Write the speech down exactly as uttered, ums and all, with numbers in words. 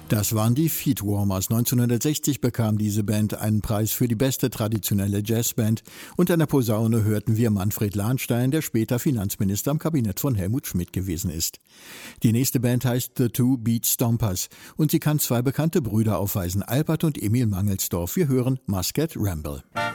Das waren die Feetwarmers. neunzehnhundertsechzig bekam diese Band einen Preis für die beste traditionelle Jazzband. Und an der Posaune hörten wir Manfred Lahnstein, der später Finanzminister im Kabinett von Helmut Schmidt gewesen ist. Die nächste Band heißt The Two Beat Stompers und sie kann zwei bekannte Brüder aufweisen, Albert und Emil Mangelsdorf. Wir hören Muscat Ramble.